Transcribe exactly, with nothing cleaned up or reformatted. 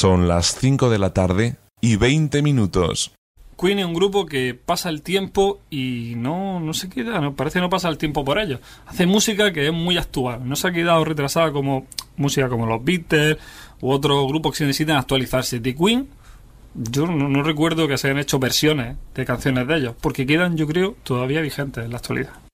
Son las cinco de la tarde y veinte minutos. Queen es un grupo que pasa el tiempo y no, no se queda, no, parece que no pasa el tiempo por ellos. Hace música que es muy actual, no se ha quedado retrasada como música como los Beatles u otros grupos que necesitan actualizarse. De Queen, yo no, no recuerdo que se hayan hecho versiones de canciones de ellos, porque quedan, yo creo, todavía vigentes en la actualidad.